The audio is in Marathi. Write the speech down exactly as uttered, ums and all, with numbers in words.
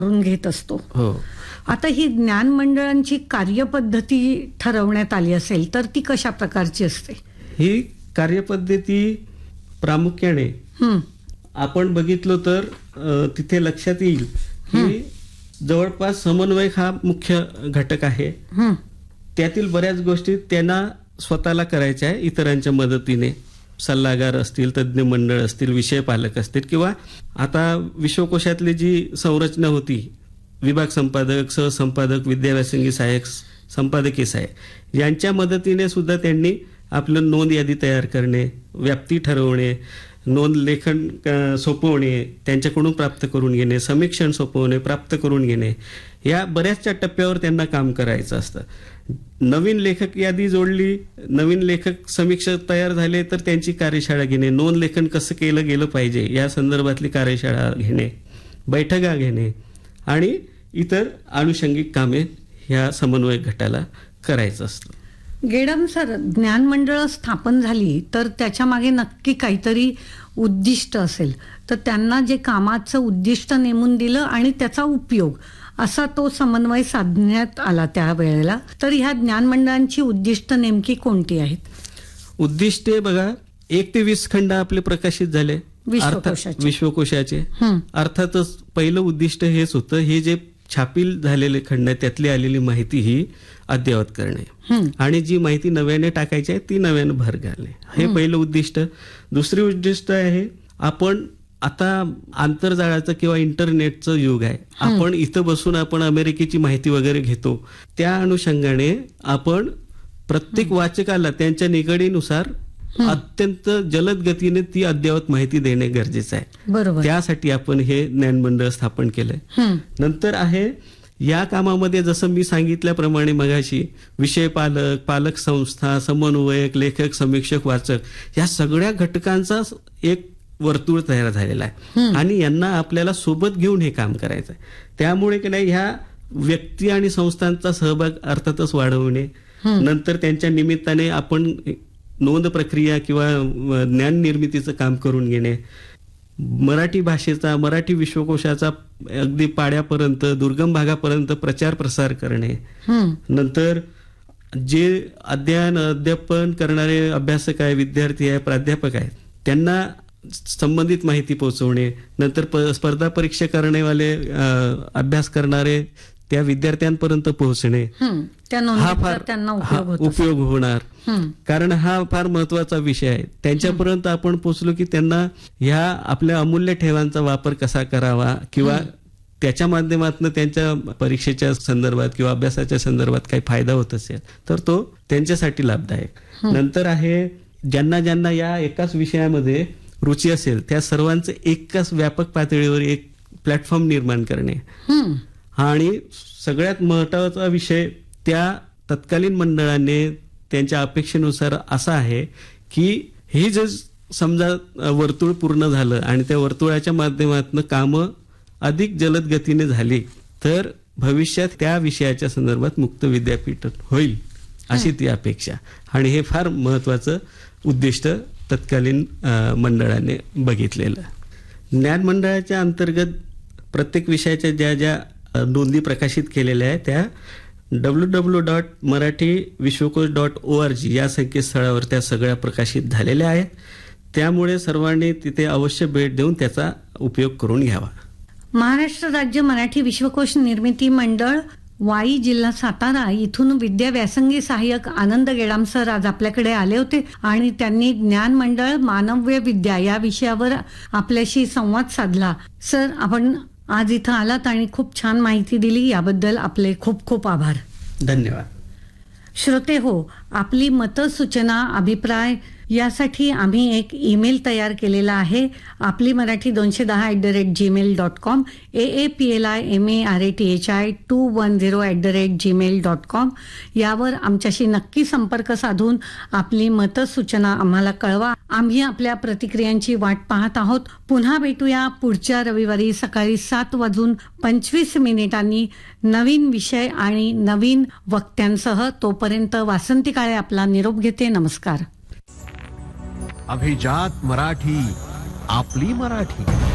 करून घेत असतो. हो. आता ही ज्ञान मंडळांची कार्यपद्धती ठरवण्यात आली असेल तर ती कशा प्रकारची असते? ही कार्यपद्धती प्रामुख्याने हं, आपण बघितलो तर अ, तिथे लक्षात येईल की जवळपास समन्वयक हा मुख्य घटक आहे. हं, त्यातील बऱ्याच गोष्टी त्यांना स्वतःला करायच्या आहे, इतरांच्या मदतीने. सल्लागार असतील, तज्ज्ञ मंडळ असतील, विषय पालक असतील, किंवा आता विश्वकोशातली जी संरचना होती, विभाग संपादक, सहसंपादक, विद्याव्यासंगी सहाय्यक, संपादकीय सहाय्यक, यांच्या मदतीने सुद्धा त्यांनी आपलं नोंद यादी तयार करणे, व्याप्ती ठरवणे, नोंद लेखन अ, सोपवणे, त्यांच्याकडून प्राप्त करून घेणे, समीक्षण सोपवणे, प्राप्त करून घेणे, या बऱ्याचशा टप्प्यावर त्यांना काम करायचं असतं. नवीन लेखक यादी जोडली, नवीन लेखक समीक्षक तयार झाले तर त्यांची कार्यशाळा घेणे, नोंद लेखन कसं केलं गेलं पाहिजे या संदर्भातली कार्यशाळा घेणे, बैठका घेणे आणि इतर आनुषंगिक कामे ह्या समन्वयक गटाला करायचं असतं. गेडम सर, ज्ञान मंडळ स्थापन झाली तर त्याच्या मागे नक्की काहीतरी उद्दिष्ट असेल, तर त्यांना जे कामाचं उद्दिष्ट नेमून दिलं आणि त्याचा उपयोग असा तो समन्वय साधण्यात आला त्यावेळेला. तर ह्या ज्ञान मंडळांची उद्दिष्ट नेमकी कोणती आहेत? उद्दिष्टे बघा, एक ते वीस खंड आपले प्रकाशित झाले विश्वकोशाचे. विश्वकोशाचे. हं. अर्थातच पहिलं उद्दिष्ट हेच होतं, हे जे छापील झालेले खंड आहे त्यातली आलेली माहिती ही अद्ययावत करणे हं. आणि जी माहिती नव्याने टाकायची आहे ती नव्याने भर घालणे, हे पहिलं उद्दिष्ट. दुसरे उद्दिष्ट आहे, आपण आता आंतरजाळाचं किंवा इंटरनेटचं युग आहे. आपण इथं बसून आपण अमेरिकेची माहिती वगैरे घेतो. त्या अनुषंगाने आपण प्रत्येक वाचकाला त्यांच्या निगडीनुसार अत्यंत जलद गतीने ती अद्ययावत माहिती देणे गरजेचं आहे. बरोबर. त्यासाठी आपण हे ज्ञान मंडळ स्थापन केलंय. हं. नंतर आहे, या कामामध्ये जसं मी सांगितल्याप्रमाणे मगाशी, विषय पालक, पालक संस्था, समन्वयक, लेखक, समीक्षक, वाचक या सगळ्या घटकांचा एक वर्तुळ तयार झालेला आहे आणि यांना आपल्याला सोबत घेऊन हे काम करायचं आहे. त्यामुळे की नाही, ह्या व्यक्ती आणि संस्थांचा सहभाग अर्थातच वाढवणे, नंतर त्यांच्या निमित्ताने आपण नोंद प्रक्रिया किंवा ज्ञान निर्मितीचं काम करून घेणे, मराठी भाषेचा, मराठी विश्वकोशाचा अगदी पाड्यापर्यंत, दुर्गम भागापर्यंत प्रचार प्रसार करणे, नंतर जे अध्ययन अध्यापन करणारे अभ्यासक आहे, विद्यार्थी आहे, प्राध्यापक आहेत, त्यांना संबंधित माहिती पोहोचवणे, नंतर स्पर्धा परीक्षा करण्यावाले अभ्यास करणारे त्या विद्यार्थ्यांपर्यंत पोहोचणे, हा फार त्यांना हा उपयोग होणार. कारण हा फार महत्वाचा विषय आहे. त्यांच्यापर्यंत आपण पोहोचलो की त्यांना ह्या आपल्या अमूल्य ठेवांचा वापर कसा करावा किंवा त्याच्या माध्यमातून त्यांच्या परीक्षेच्या संदर्भात किंवा अभ्यासाच्या संदर्भात काही फायदा होत असेल तर तो त्यांच्यासाठी लाभदायक. नंतर आहे, ज्यांना ज्यांना या एकाच विषयामध्ये रुची असेल त्या सर्वांचं एकाच व्यापक पातळीवर एक प्लॅटफॉर्म निर्माण करणे. आणि सगळ्यात महत्वाचा विषय त्या तत्कालीन मंडळाने त्यांच्या अपेक्षेनुसार असा आहे की हे जे समजा वर्तुळ पूर्ण झालं आणि त्या वर्तुळाच्या माध्यमातून कामं अधिक जलद गतीने झाली तर भविष्यात त्या विषयाच्या संदर्भात मुक्त विद्यापीठ होईल अशी ती अपेक्षा. आणि हे फार महत्वाचं उद्दिष्ट तत्कालीन मंडळाने बघितलेलं. ज्ञान मंडळाच्या अंतर्गत प्रत्येक विषयाच्या ज्या ज्या नोंदी प्रकाशित केलेल्या आहेत त्या डब्ल्यू डब्ल्यू डॉट मराठी विश्वकोश डॉट ओ आर जी या संकेतस्थळावर त्या सगळ्या प्रकाशित झालेल्या आहेत. त्यामुळे सर्वांनी तिथे अवश्य भेट देऊन त्याचा उपयोग करून घ्यावा. महाराष्ट्र राज्य मराठी विश्वकोश निर्मिती मंडळ, वाई, जिल्हा सातारा इथून विद्या व्यासंगी सहाय्यक आनंद गेडाम सर आज आपल्याकडे आले होते आणि त्यांनी ज्ञान मंडळ मानव्य विद्या या विषयावर आपल्याशी संवाद साधला. सर, आपण आज इथं आलात आणि खूप छान माहिती दिली, याबद्दल आपले खूप खूप आभार. धन्यवाद. श्रोते हो, आपली मतं, सूचना, अभिप्राय यासाठी आम्ही एक ईमेल तयार केलेला आहे. आपली मराठी दोनशे दहा at the rate Gmail dot com, A A P L I M A R A T H I to one zero at the rate Gmail dot com यावर आमच्याशी नक्की संपर्क साधून आपली मतं, सूचना आम्हाला कळवा. आम्ही आपल्या प्रतिक्रियांची वाट पाहत आहोत. पुन्हा भेटूया पुढच्या रविवारी सकाळी सात वाजून पंचवीस मिनिटांनी नवीन विषय आणि नवीन वक्त्यांसह. तोपर्यंत वासंती काळे आपला निरोप घेते. नमस्कार. अभिजात मराठी, आपली मराठी.